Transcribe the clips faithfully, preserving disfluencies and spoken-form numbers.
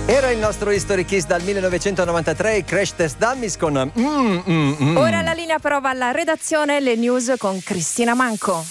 Era il nostro History Kiss dal millenovecentonovantatré, Crash Test Dummies con mm, mm, mm. Ora la linea prova alla redazione, le news con Cristina Manco.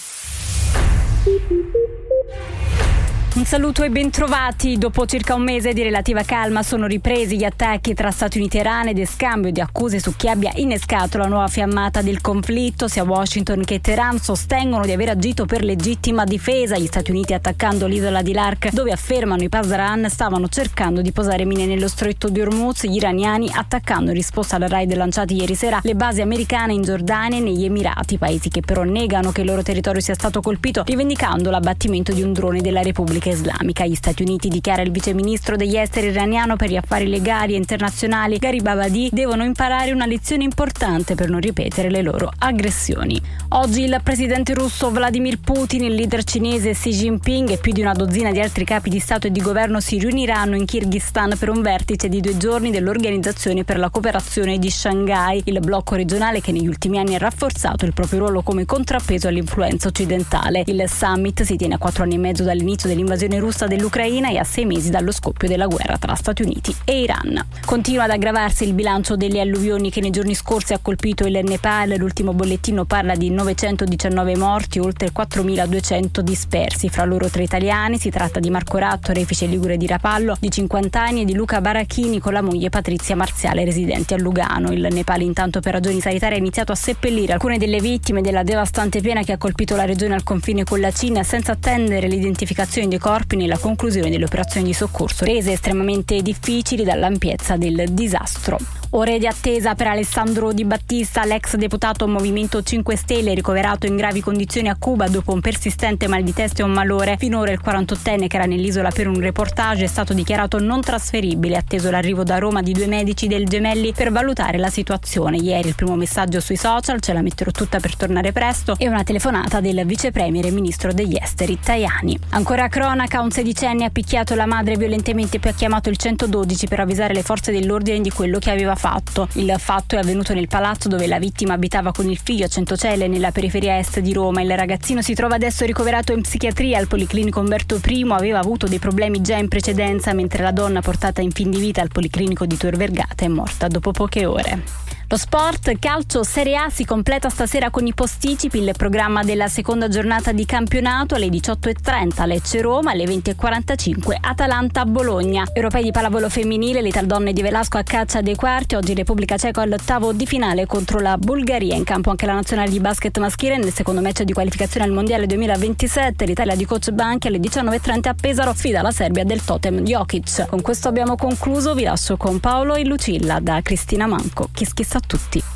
Un saluto e bentrovati. Dopo circa un mese di relativa calma sono ripresi gli attacchi tra Stati Uniti e Iran ed scambio di accuse su chi abbia innescato la nuova fiammata del conflitto. Sia Washington che Teheran sostengono di aver agito per legittima difesa. Gli Stati Uniti attaccando l'isola di Lark, dove affermano i Pasdaran stavano cercando di posare mine nello stretto di Hormuz. Gli iraniani attaccando in risposta alla raid lanciati ieri sera le basi americane in Giordania e negli Emirati, paesi che però negano che il loro territorio sia stato colpito, rivendicando l'abbattimento di un drone della Repubblica Islamica. Gli Stati Uniti, dichiara il viceministro degli esteri iraniano per gli affari legali e internazionali Gharibabadi, devono imparare una lezione importante per non ripetere le loro aggressioni. Oggi il presidente russo Vladimir Putin, il leader cinese Xi Jinping e più di una dozzina di altri capi di Stato e di governo si riuniranno in Kirghizistan per un vertice di due giorni dell'Organizzazione per la cooperazione di Shanghai, il blocco regionale che negli ultimi anni ha rafforzato il proprio ruolo come contrappeso all'influenza occidentale. Il summit si tiene a quattro anni e mezzo dall'inizio dell'invasione russa dell'Ucraina e a sei mesi dallo scoppio della guerra tra Stati Uniti e Iran. Continua ad aggravarsi il bilancio delle alluvioni che nei giorni scorsi ha colpito il Nepal. L'ultimo bollettino parla di novecentodiciannove morti, oltre quattromiladuecento dispersi, fra loro tre italiani. Si tratta di Marco Ratto, refice ligure di Rapallo, di cinquanta anni, e di Luca Barachini con la moglie Patrizia Marziale, residenti a Lugano. Il Nepal intanto per ragioni sanitarie ha iniziato a seppellire alcune delle vittime della devastante piena che ha colpito la regione al confine con la Cina, senza attendere l'identificazione dei corpi nella conclusione delle operazioni di soccorso, rese estremamente difficili dall'ampiezza del disastro. Ore di attesa per Alessandro Di Battista, l'ex deputato Movimento cinque Stelle, ricoverato in gravi condizioni a Cuba dopo un persistente mal di testa e un malore. Finora il quarantottenne, che era nell'isola per un reportage, è stato dichiarato non trasferibile, atteso l'arrivo da Roma di due medici del Gemelli per valutare la situazione. Ieri il primo messaggio sui social: ce la metterò tutta per tornare presto, e una telefonata del vicepremier e ministro degli esteri Tajani. Ancora cronaca, un sedicenne ha picchiato la madre violentemente e poi ha chiamato il centododici per avvisare le forze dell'ordine di quello che aveva fatto. Il fatto è avvenuto nel palazzo dove la vittima abitava con il figlio a Centocelle, nella periferia est di Roma. Il ragazzino si trova adesso ricoverato in psichiatria al Policlinico Umberto I. Aveva avuto dei problemi già in precedenza, mentre la donna, portata in fin di vita al Policlinico di Tor Vergata, è morta dopo poche ore. Lo sport, calcio Serie A si completa stasera con i posticipi. Il programma della seconda giornata di campionato: alle diciotto e trenta Lecce-Roma, alle venti e quarantacinque Atalanta-Bologna. Europei di pallavolo femminile, le donne di Velasco a caccia dei quarti. Oggi Repubblica Ceca all'ottavo di finale contro la Bulgaria. In campo anche la nazionale di basket maschile nel secondo match di qualificazione al mondiale duemilaventisette. L'Italia di coach Banchi alle diciannove e trenta a Pesaro sfida la Serbia del totem Jokic. Con questo abbiamo concluso, vi lascio con Paolo e Lucilla da Cristina Manco. Kiss kiss a tutti.